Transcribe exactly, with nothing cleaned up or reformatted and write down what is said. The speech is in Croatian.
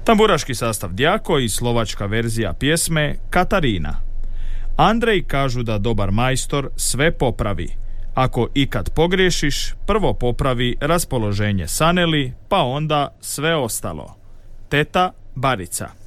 Tamburaški sastav Djako i slovačka verzija pjesme Katarina. Andrej kažu da dobar majstor sve popravi. Ako ikad pogriješiš, prvo popravi raspoloženje Saneli, pa onda sve ostalo. Teta Barica.